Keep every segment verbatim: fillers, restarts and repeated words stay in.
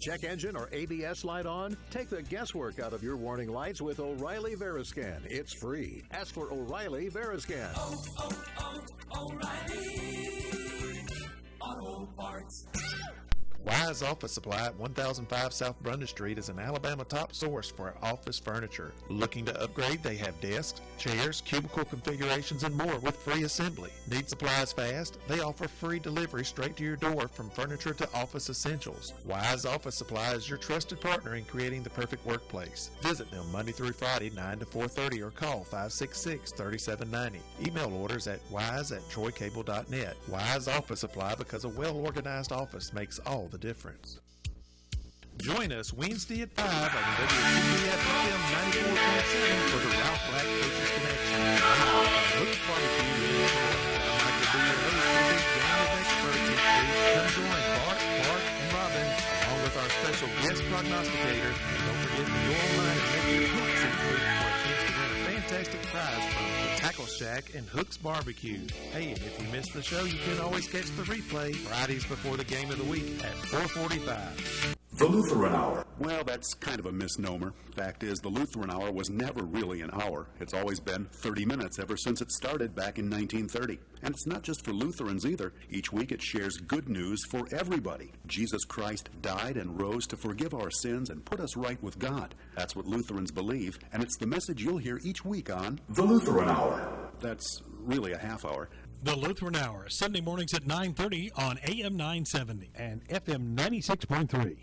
check engine or A B S light on? Take the guesswork out of your warning lights with O'Reilly Veriscan. It's free. Ask for O'Reilly Veriscan. Oh, oh, oh, O'Reilly Auto Parts. Wise Office Supply at one thousand five South Brundage Street is an Alabama top source for office furniture. Looking to upgrade? They have desks, chairs, cubicle configurations, and more with free assembly. Need supplies fast? They offer free delivery straight to your door from furniture to office essentials. Wise Office Supply is your trusted partner in creating the perfect workplace. Visit them Monday through Friday, nine to four thirty, or call five six six, three seven nine zero. Email orders at wise at troy cable dot net. Wise Office Supply, because a well-organized office makes all the difference. Join us Wednesday at five on W C B F F M ninety-four point seven for the Ralph Black Coaches Connection. Hook's Barbecue in Detroit. I'd like to be your host for this gang of experts each week. Come join Bart, Bart, and Robin, along with our special guest prognosticator. And don't forget to go online and make your hooks each week for a chance to win a fantastic prize from the Tackle Shack and Hook's Barbecue. Hey, and if you missed the show, you can always catch the replay Fridays before the game of the week at four forty-five. The Lutheran Hour. Well, that's kind of a misnomer. Fact is, the Lutheran Hour was never really an hour. It's always been thirty minutes ever since it started back in nineteen thirty. And it's not just for Lutherans either. Each week it shares good news for everybody. Jesus Christ died and rose to forgive our sins and put us right with God. That's what Lutherans believe, and it's the message you'll hear each week on The Lutheran Hour. That's really a half hour. The Lutheran Hour, Sunday mornings at nine thirty on A M nine seventy and F M ninety-six point three.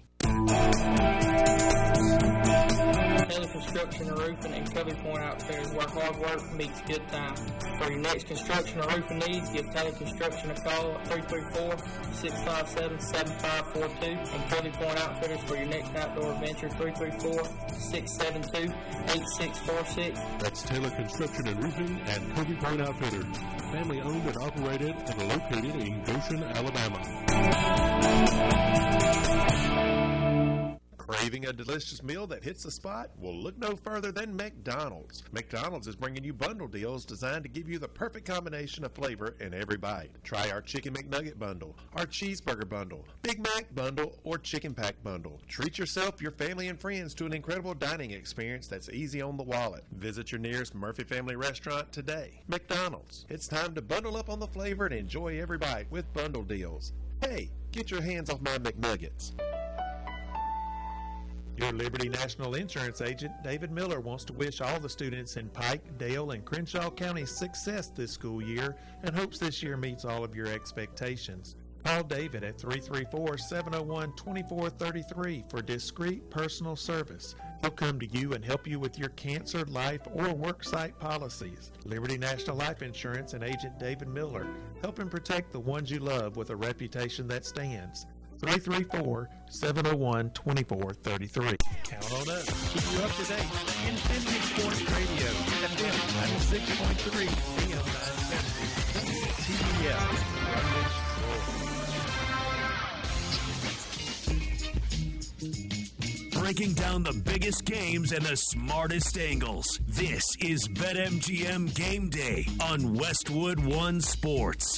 Taylor Construction and Roofing and Covey Point Outfitters, where hard work meets good time. For your next construction or roofing needs, give Taylor Construction a call at three three four, six five seven, seven five four two. And Covey Point Outfitters for your next outdoor adventure, three three four, six seven two, eight six four six. That's Taylor Construction and Roofing and Covey Point Outfitters. Family owned and operated and located in Goshen, Alabama. Craving a delicious meal that hits the spot? Well, look no further than McDonald's. McDonald's is bringing you bundle deals designed to give you the perfect combination of flavor in every bite. Try our Chicken McNugget bundle, our Cheeseburger bundle, Big Mac bundle, or Chicken Pack bundle. Treat yourself, your family, and friends to an incredible dining experience that's easy on the wallet. Visit your nearest Murphy Family Restaurant today. McDonald's. It's time to bundle up on the flavor and enjoy every bite with bundle deals. Hey, get your hands off my McNuggets. Your Liberty National Insurance agent, David Miller, wants to wish all the students in Pike, Dale, and Crenshaw counties success this school year and hopes this year meets all of your expectations. Call David at three three four, seven oh one, two four three three for discreet personal service. He'll come to you and help you with your cancer, life, or worksite policies. Liberty National Life Insurance and agent David Miller, helping protect the ones you love with a reputation that stands. three three four, seven oh one, two four three three. Count on us to keep you up to date. Infinity Sports Radio, F M ninety-six point three, A M nine seventy, T V F. Breaking down the biggest games and the smartest angles. This is BetMGM Game Day on Westwood One Sports.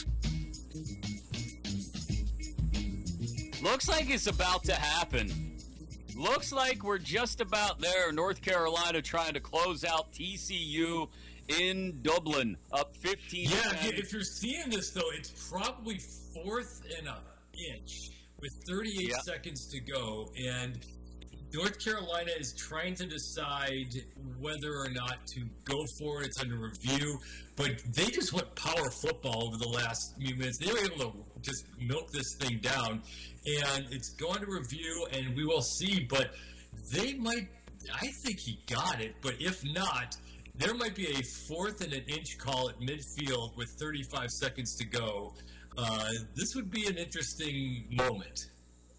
Looks like it's about to happen. Looks like we're just about there. North Carolina trying to close out T C U in Dublin, up fifteen. Yeah, if you're seeing this, though, it's probably fourth and an inch with thirty-eight yeah. seconds to go. And North Carolina is trying to decide whether or not to go for it. It's under review. But they just went power football over the last few minutes. They were able to just milk this thing down. And it's going to review, and we will see. But they might – I think he got it. But if not, there might be a fourth and an inch call at midfield with thirty-five seconds to go. Uh, this would be an interesting moment.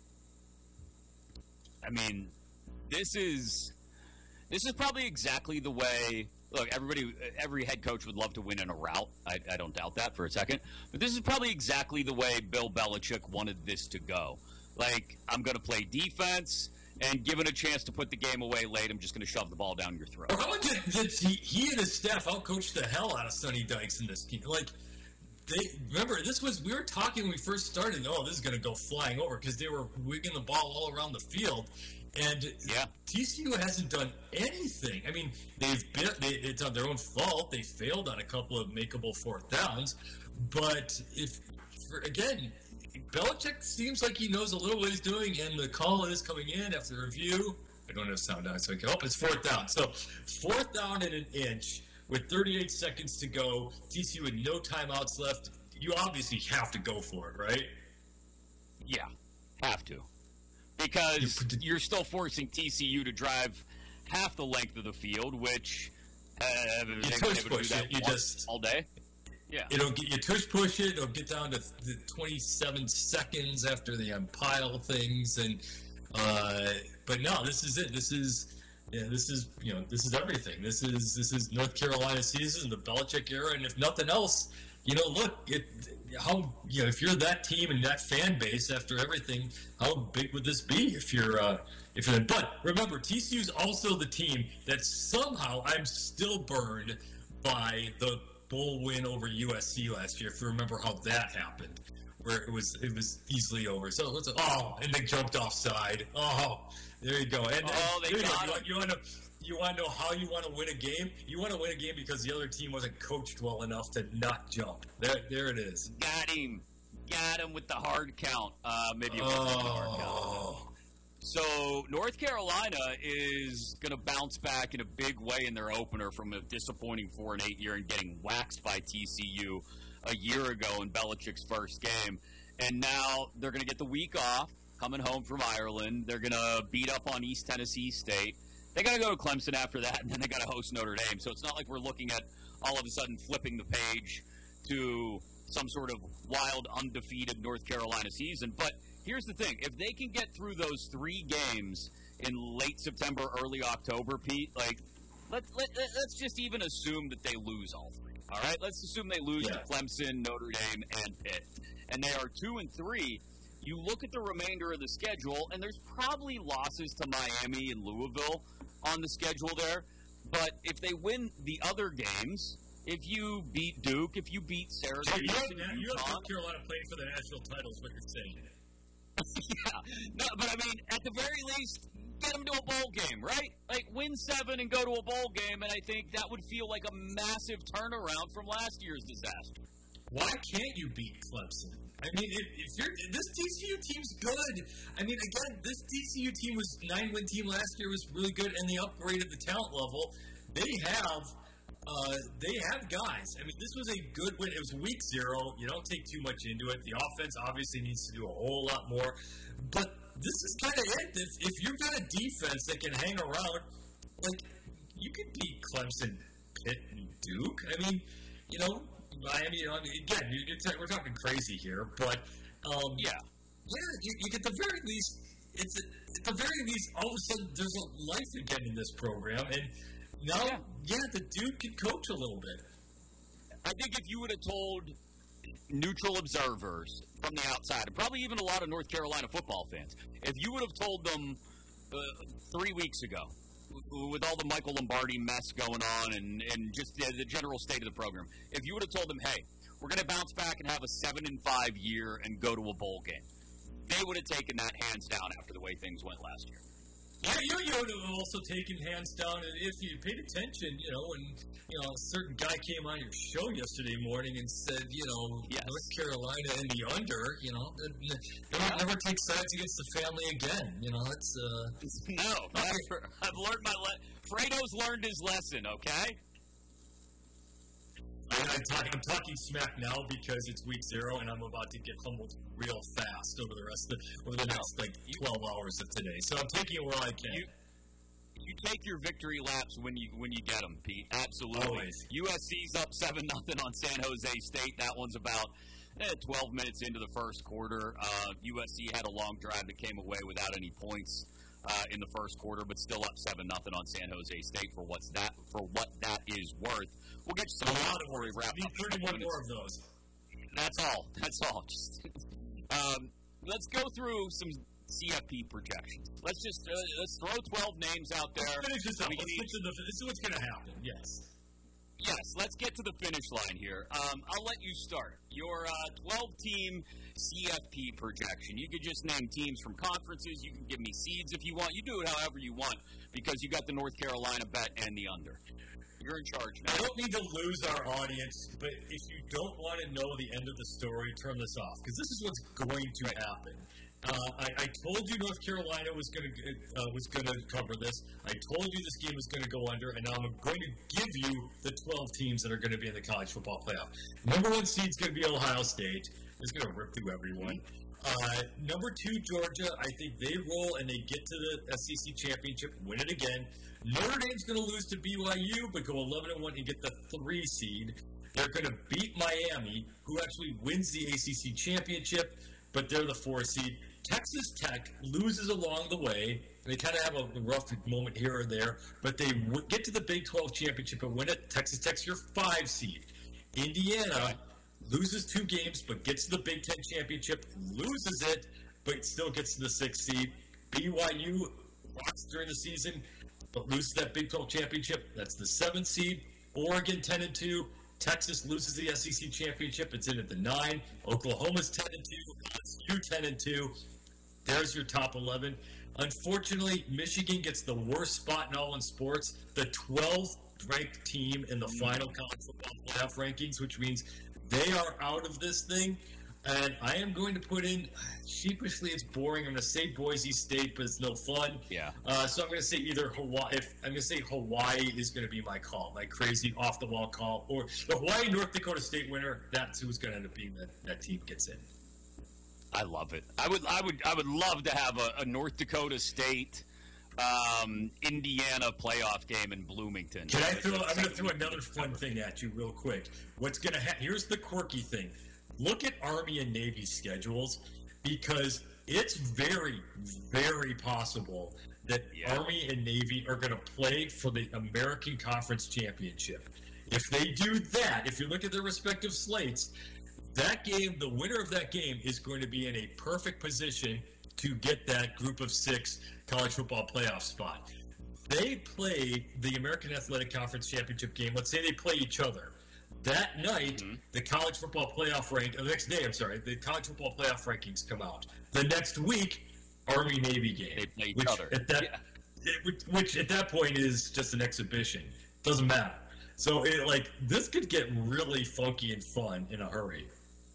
I mean, this is this is probably exactly the way. Look, everybody, every head coach would love to win in a rout. I, I don't doubt that for a second. But this is probably exactly the way Bill Belichick wanted this to go. Like, I'm going to play defense, and given a chance to put the game away late, I'm just going to shove the ball down your throat. How much did, did he, he and his staff outcoach the hell out of Sonny Dykes in this game? Like, they remember this was we were talking when we first started. Oh, this is going to go flying over because they were wigging the ball all around the field, and yeah. T C U hasn't done anything. I mean, they've been they, it's on their own fault. They failed on a couple of makeable fourth downs, but if for, again, Belichick seems like he knows a little what he's doing, and the call is coming in after review. I don't have sound on, so I can. Oh, it's fourth down. So fourth down and an inch. With thirty-eight seconds to go, T C U with no timeouts left, you obviously have to go for it, right? Yeah, have to. Because you're still forcing T C U to drive half the length of the field, which uh, you tush push it. You just all day. Yeah, it'll get you tush push it. It'll get down to the twenty-seven seconds after the umpile things, and uh, but no, this is it. This is. Yeah, this is you know this is everything. This is this is North Carolina season, the Belichick era, and if nothing else, you know, look, it how you know if you're that team and that fan base after everything, how big would this be if you're uh, if you're? But remember, T C U is also the team that somehow I'm still burned by the bowl win over U S C last year. If you remember how that happened, where it was it was easily over. So let's oh, and they jumped offside. Oh. There you go. And, oh, and they got you, him. you want to you want to know how you want to win a game? You want to win a game because the other team wasn't coached well enough to not jump. There, there it is. Got him. Got him with the hard count. Uh, maybe it wasn't oh. the hard count. So North Carolina is going to bounce back in a big way in their opener from a disappointing four and eight year and getting waxed by T C U a year ago in Belichick's first game, and now they're going to get the week off. Coming home from Ireland, they're going to beat up on East Tennessee State. They got to go to Clemson after that, and then they got to host Notre Dame. So it's not like we're looking at all of a sudden flipping the page to some sort of wild, undefeated North Carolina season. But here's the thing. If they can get through those three games in late September, early October, Pete, like, let, let, let's just even assume that they lose all three. All right? Let's assume they lose yeah. to Clemson, Notre Dame, and Pitt. And they are two and three. You look at the remainder of the schedule, and there's probably losses to Miami and Louisville on the schedule there. But if they win the other games, if you beat Duke, if you beat Syracuse, so you have, and you have Utah, North Carolina playing for the national title is what you're saying. yeah, no, but I mean, at the very least, get them to a bowl game, right? Like, win seven and go to a bowl game, and I think that would feel like a massive turnaround from last year's disaster. Why can't you beat Clemson? I mean, if, if you're this T C U team's good. I mean, again, this T C U team was nine-win team last year, was really good, and they upgraded the talent level. They have, uh, they have guys. I mean, this was a good win. It was week zero. You don't take too much into it. The offense obviously needs to do a whole lot more, but this is kind of it. If, if you've got a defense that can hang around, like you can beat Clemson, Pitt, and Duke. I mean, you know. Miami, I mean, again, you, it's, we're talking crazy here, but um, yeah, yeah, you, you, at the very least, it's a, at the very least, all of a sudden, there's a life again in this program, and now, yeah, yeah the dude can coach a little bit. I think if you would have told neutral observers from the outside, and probably even a lot of North Carolina football fans, if you would have told them uh, three weeks ago, with all the Michael Lombardi mess going on and, and just the, the general state of the program, if you would have told them, hey, we're going to bounce back and have a seven and five year and go to a bowl game, they would have taken that hands down after the way things went last year. Yeah, you, you would have also taken hands down if you paid attention, you know, when, you know, a certain guy came on your show yesterday morning and said, you know, yes. North Carolina in the under, you know, never, never take sides against the family again, you know, it's, uh... No, I've, I've learned my le- Fredo's learned his lesson, okay? I, I'm, talking, I'm talking smack now because it's week zero and I'm about to get humbled real fast over the rest of the, over the next like twelve hours of today. So I'm taking it where I can. You, you take your victory laps when you when you get them, Pete. Absolutely. Always. U S C's up seven nothing on San Jose State. That one's about eh, twelve minutes into the first quarter. Uh, U S C had a long drive that came away without any points uh, in the first quarter, but still up seven nothing on San Jose State for what's that for what that is worth. We'll get you some a lot of before we wrap up. thirty-one more of those. That's all. That's all. Just, um, let's go through some C F P projections. Let's just uh, let's throw twelve names out there. Let's finish this up. Let's get to the, this is what's going to happen. Yes. Yes, let's get to the finish line here. Um, I'll let you start. Your twelve-team uh, C F P projection. You could just name teams from conferences. You can give me seeds if you want. You do it however you want because you got the North Carolina bet and the under. You're in charge now. I don't need to lose our audience, but if you don't want to know the end of the story, turn this off because this is what's going to happen. Uh, I, I told you North Carolina was going to uh, was going to cover this. I told you this game was going to go under, and I'm going to give you the twelve teams that are going to be in the college football playoff. Number one seed is going to be Ohio State. It's going to rip through everyone. Uh, number two, Georgia. I think they roll and they get to the S E C championship, win it again. Notre Dame's going to lose to B Y U, but go eleven and one and get the three seed. They're going to beat Miami, who actually wins the A C C championship, but they're the four seed. Texas Tech loses along the way. They kind of have a rough moment here or there, but they w- get to the Big twelve championship and win it. Texas Tech's your five seed. Indiana loses two games, but gets to the Big Ten championship, loses it, but still gets to the sixth seed. B Y U rocks during the season, but loses that Big twelve championship. That's the seventh seed. Oregon ten and two. Texas loses the S E C championship. It's in at the nine. Oklahoma's ten and two. L S U ten and two. There's your top eleven. Unfortunately, Michigan gets the worst spot in all in sports. The twelfth ranked team in the final college football playoff rankings, which means they are out of this thing. And I am going to put in, sheepishly, it's boring. I'm going to say Boise State, but it's no fun. Yeah. Uh, so I'm going to say either Hawaii. If, I'm going to say Hawaii is going to be my call, my crazy off the wall call, or the Hawaii North Dakota State winner. That's who's going to end up being that that team gets in. I love it. I would, I would, I would love to have a, a North Dakota State, um, Indiana playoff game in Bloomington. Can I throw? I'm going to throw another fun thing at you real quick. What's going to happen? Here's the quirky thing. Look at Army and Navy schedules because it's very, very possible that yeah. Army and Navy are going to play for the American Conference Championship. If they do that, if you look at their respective slates, that game, the winner of that game is going to be in a perfect position to get that group of six college football playoff spot. They play the American Athletic Conference Championship game. Let's say they play each other. That night, mm-hmm. the college football playoff rank, the next day, I'm sorry, the college football playoff rankings come out. The next week, Army-Navy game. They play each which other. At that, yeah. it, which at that point is just an exhibition. Doesn't matter. So, it, like, this could get really funky and fun in a hurry.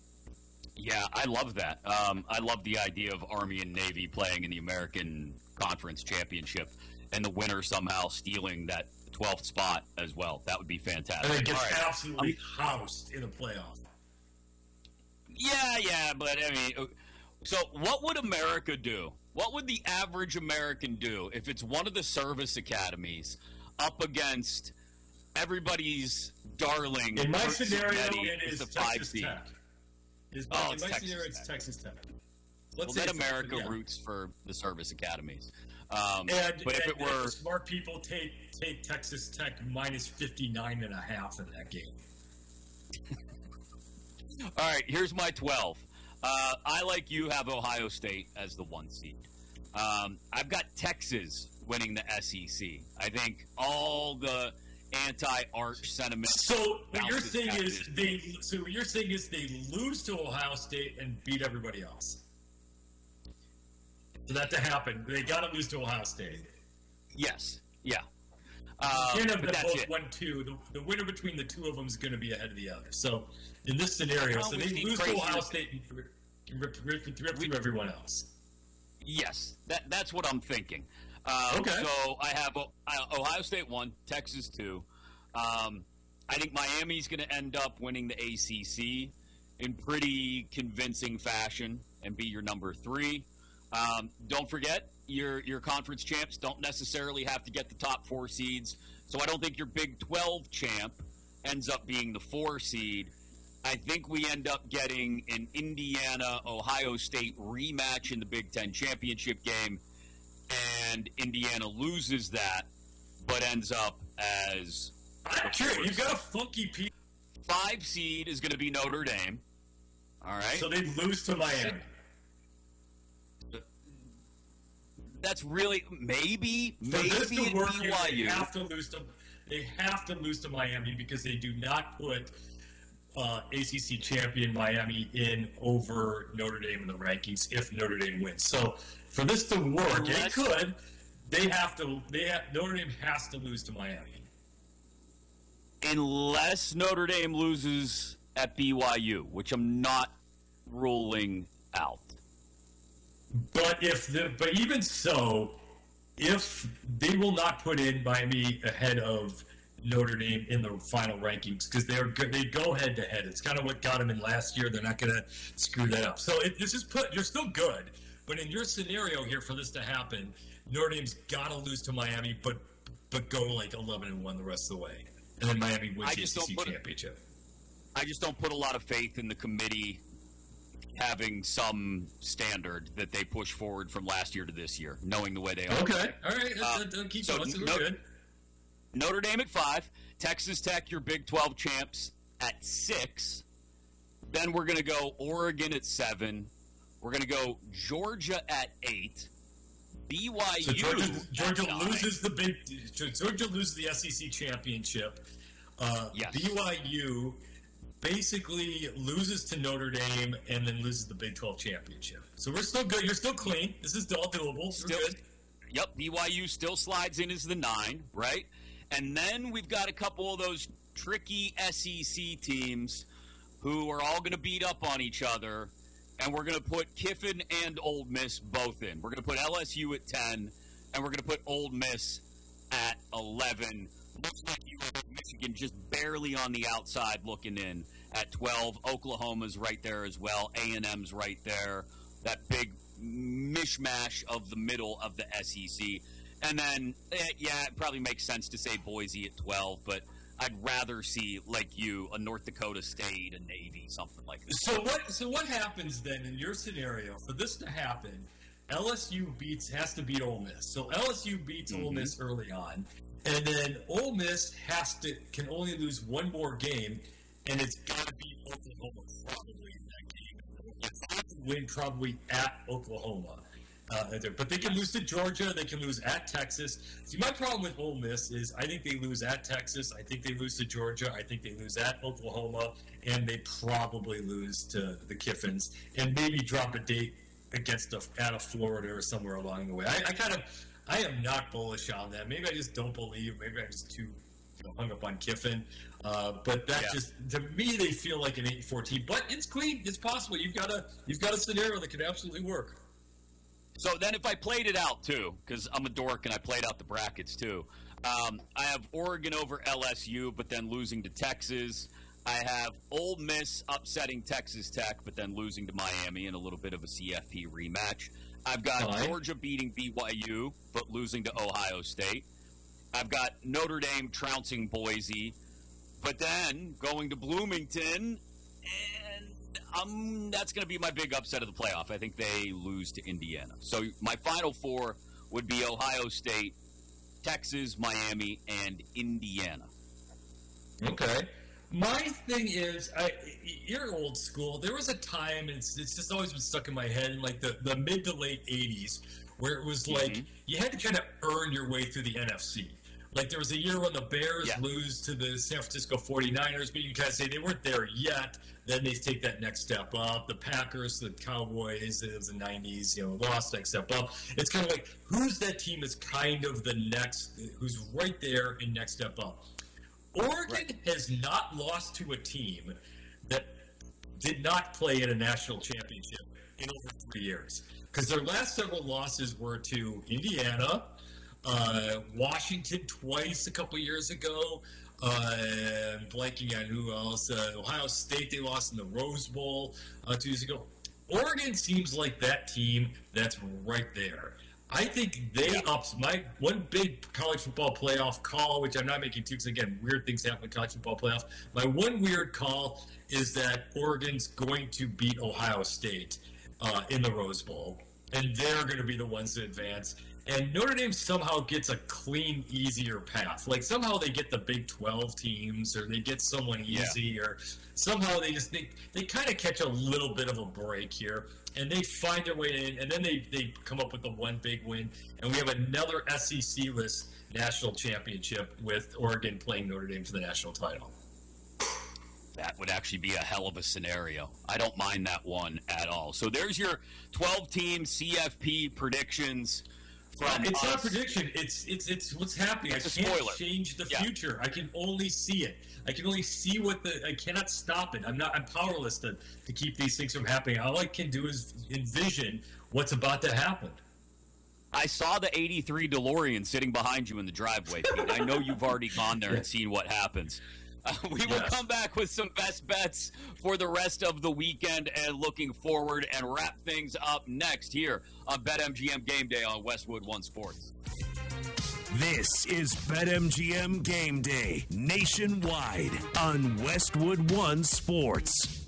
Yeah, I love that. Um, I love the idea of Army and Navy playing in the American Conference Championship and the winner somehow stealing that twelfth spot as well. That would be fantastic. And it gets right. absolutely housed in a playoff. Yeah, yeah, but I mean, so what would America do? What would the average American do if it's one of the service academies up against everybody's darling? In my scenario, it is the Texas seed. Tech. Is, oh, in it's my Texas scenario, it's Tech. Texas Tech. Well, Let's say then America yeah. roots for the service academies. Um, and, but if and, it were smart people, take take Texas Tech minus fifty-nine and a half in that game. All right, here's my twelve. Uh, I, like you, have Ohio State as the one seed. Um, I've got Texas winning the S E C. I think all the anti-arch sentiment. So what you're saying is they. So what you're saying is they lose to Ohio State and beat everybody else. For that to happen, they got to lose to Ohio State. Yes. Yeah. Um, you can't have but them that's both it. one two. The, the winner between the two of them is going to be ahead of the other. So in this scenario, Well, so we've they seen lose to crazy- Ohio State and rip, rip, rip, rip, rip through everyone else. Yes, that that's what I'm thinking. Um, Okay. So I have O- I- Ohio State one, Texas two. Um, I think Miami's going to end up winning the A C C in pretty convincing fashion and be your number three. Um, don't forget, your your conference champs don't necessarily have to get the top four seeds. So I don't think your Big twelve champ ends up being the four seed. I think we end up getting an Indiana-Ohio State rematch in the Big Ten championship game, and Indiana loses that, but ends up as I'm curious. You've got a funky piece. Five seed is going to be Notre Dame. All right. So they lose to Miami. that's really maybe For maybe this to at work, B Y U. they have to lose to they have to lose to Miami because they do not put uh, A C C champion Miami in over Notre Dame in the rankings if Notre Dame wins. So for this to work, Unless, it could. They have to. They have, Notre Dame has to lose to Miami. Unless Notre Dame loses at B Y U, which I'm not ruling out. But if the but even so, if they will not put in Miami ahead of Notre Dame in the final rankings because they're good, they go head to head. It's kind of what got them in last year. They're not going to screw that up. So it, this is put. You're still good, but in your scenario here, for this to happen, Notre Dame's got to lose to Miami, but but go like eleven and one the rest of the way, and then Miami wins the A C C championship. I just don't put a lot of faith in the committee having some standard that they push forward from last year to this year, knowing the way they are. Okay, all right, uh, uh, keep so going. This is no, good. Notre Dame at five, Texas Tech, your Big twelve champs, at six. Then we're going to go Oregon at seven. We're going to go Georgia at eight. B Y U. So Georgia, Georgia at loses the big. Georgia loses the S E C championship. Uh, yes. B Y U basically loses to Notre Dame and then loses the Big twelve championship. So we're still good. You're still clean. This is all doable. Still, we're good. Yep. B Y U still slides in as the nine, right? And then we've got a couple of those tricky S E C teams who are all going to beat up on each other, and we're going to put Kiffin and Ole Miss both in. We're going to put L S U at ten, and we're going to put Ole Miss at eleven. Looks like you have Michigan just barely on the outside looking in at twelve. Oklahoma's right there as well. A and M's right there. That big mishmash of the middle of the S E C. And then, eh, yeah, it probably makes sense to say Boise at twelve, but I'd rather see, like you, a North Dakota State, a Navy, something like that. So what? So what happens then in your scenario for this to happen? L S U beats has to beat Ole Miss. So L S U beats mm-hmm. Ole Miss early on, and then Ole Miss has to can only lose one more game, and it's got to beat Oklahoma probably in that game. It's got to win probably at Oklahoma. Uh, but they can lose to Georgia. They can lose at Texas. See, my problem with Ole Miss is I think they lose at Texas. I think they lose to Georgia. I think they lose at Oklahoma. And they probably lose to the Kiffins. And maybe drop a date against a, at a Florida or somewhere along the way. I, I kind of, I am not bullish on that. Maybe I just don't believe. Maybe I'm just too you know, hung up on Kiffin. Uh, but that yeah. just, to me, they feel like an eight and four team. But it's clean. It's possible. You've got a, you've got a scenario that could absolutely work. So then if I played it out, too, because I'm a dork and I played out the brackets, too, um, I have Oregon over L S U, but then losing to Texas. I have Ole Miss upsetting Texas Tech, but then losing to Miami in a little bit of a C F P rematch. I've got Fine. Georgia beating B Y U, but losing to Ohio State. I've got Notre Dame trouncing Boise, but then going to Bloomington, and Um, that's going to be my big upset of the playoff. I think they lose to Indiana. So my final four would be Ohio State, Texas, Miami, and Indiana. Okay. My thing is, I, you're old school. There was a time, and it's, it's just always been stuck in my head, in like the, the mid to late eighties, where it was like mm-hmm. you had to kind of earn your way through the N F C. Like, there was a year when the Bears yeah. lose to the San Francisco forty-niners, but you kind of say they weren't there yet. Then they take that next step up. The Packers, the Cowboys, it was the nineties, you know, lost next step up. It's kind of like, who's that team that's kind of the next, who's right there in next step up? Oregon right. has not lost to a team that did not play in a national championship in over three years. Because their last several losses were to Indiana, Uh, Washington twice a couple years ago. Uh, blanking on who else. Uh, Ohio State, they lost in the Rose Bowl uh, two years ago. Oregon seems like that team that's right there. I think they yeah. ups my one big college football playoff call, which I'm not making too, because again, weird things happen in college football playoff. My one weird call is that Oregon's going to beat Ohio State uh, in the Rose Bowl, and they're going to be the ones to advance. And Notre Dame somehow gets a clean, easier path. Like somehow they get the Big twelve teams, or they get someone easy, yeah. or somehow they just they, they kind of catch a little bit of a break here, and they find their way in, and then they, they come up with the one big win, and we have another S E C-less national championship with Oregon playing Notre Dame for the national title. That would actually be a hell of a scenario. I don't mind that one at all. So there's your twelve-team C F P predictions. From it's us. not a prediction. It's it's it's what's happening. It's I a can't spoiler. change the Yeah. future. I can only see it. I can only see what the. I cannot stop it. I'm not. I'm powerless to to keep these things from happening. All I can do is envision what's about to happen. I saw the eighty-three DeLorean sitting behind you in the driveway, Pete. I know you've already gone there and seen what happens. Uh, we will Yes. come back with some best bets for the rest of the weekend and looking forward, and wrap things up next here on BetMGM Game Day on Westwood One Sports. This is BetMGM Game Day nationwide on Westwood One Sports.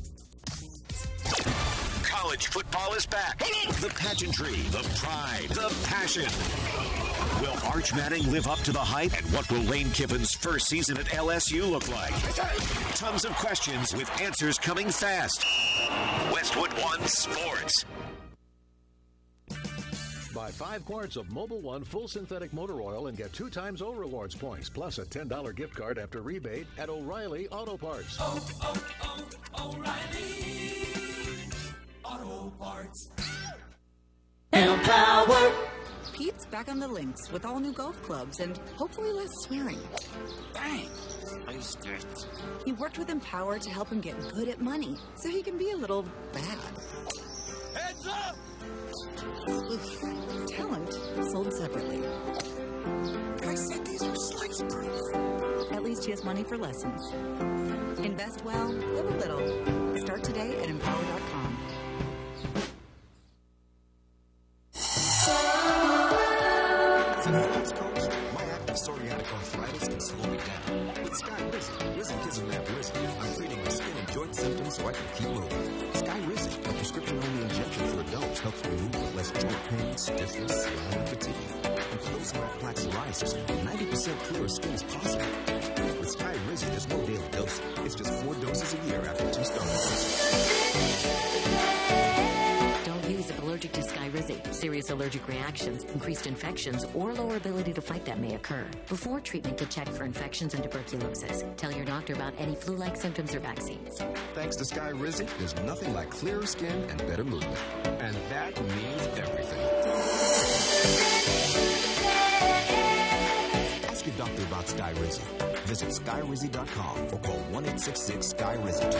College football is back. The pageantry, the pride, the passion. Will Arch Manning live up to the hype? And what will Lane Kiffin's first season at L S U look like? Tons of questions with answers coming fast. Westwood One Sports. Buy five quarts of Mobil One full synthetic motor oil and get two times O Rewards points, plus a ten dollars gift card after rebate at O'Reilly Auto Parts. Oh, oh, oh, O'Reilly Auto Parts. And power. Pete's back on the links with all new golf clubs and hopefully less swearing. Bang! I scared. He worked with Empower to help him get good at money, so he can be a little bad. Heads up! Oof. Talent sold separately. I said these were slice proof. At least he has money for lessons. Invest well, live a little. Start today at empower dot com. My active psoriatic arthritis can slow me down. With Sky Risen, Risankizumab Risen, I'm treating my skin and joint symptoms so I can keep moving. Sky Risen, a prescription-only injection for adults, helps remove with less joint pain, stiffness, swelling, and fatigue. And for those who have plaque psoriasis, ninety percent clearer skin is possible. With Sky Risen, there's no daily dosing. It's just four doses a year after two starting doses. Don't use if allergic to Skyrizi. Serious allergic reactions, increased infections, or lower ability to fight that may occur. Before treatment, get checked for infections and tuberculosis. Tell your doctor about any flu-like symptoms or vaccines. Thanks to Sky Risen, there's nothing like clearer skin and better movement. And that means everything. Ask your doctor about Sky Risen. Visit sky rizzy dot com or call one eight six six, S K Y R I Z Z Y